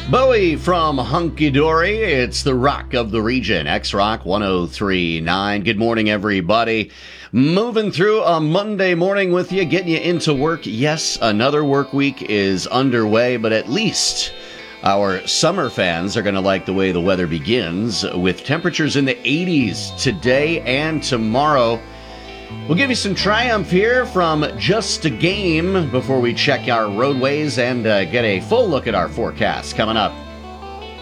Bowie from Hunky Dory. It's the rock of the region, X-Rock 103.9. Good morning, everybody. Moving through a Monday morning with you, getting you into work. Yes, another work week is underway, but at least our summer fans are going to like the way the weather begins with temperatures in the 80s today and tomorrow. We'll give you some triumph here from Just a Game before we check our roadways and get a full look at our forecast coming up.